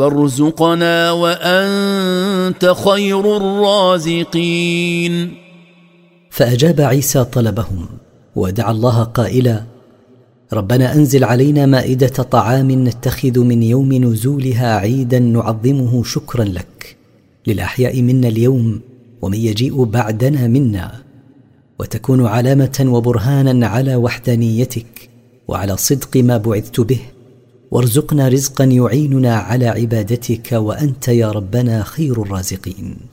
فارزقنا وأنت خير الرازقين. فأجاب عيسى طلبهم ودعا الله قائلا: ربنا أنزل علينا مائدة طعام نتخذ من يوم نزولها عيدا نعظمه شكرا لك، للأحياء منا اليوم ومن يجيء بعدنا منا، وتكون علامة وبرهانا على وحدانيتك وعلى صدق ما بعثت به، وارزقنا رزقا يعيننا على عبادتك وأنت يا ربنا خير الرازقين.